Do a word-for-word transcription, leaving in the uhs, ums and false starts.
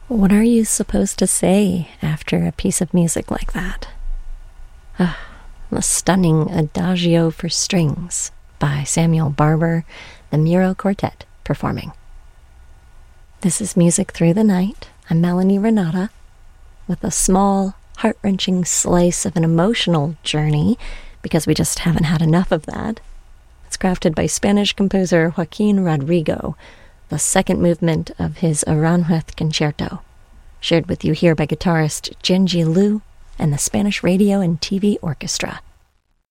What are you supposed to say after a piece of music like that? Ah, the stunning Adagio for Strings by Samuel Barber, the Miro Quartet performing. This is Music Through the Night. I'm Melanie Renata, with a small, heart-wrenching slice of an emotional journey, because we just haven't had enough of that. It's crafted by Spanish composer Joaquin Rodrigo, the second movement of his Aranjuez Concerto, shared with you here by guitarist Genji Liu and the Spanish Radio and T V Orchestra.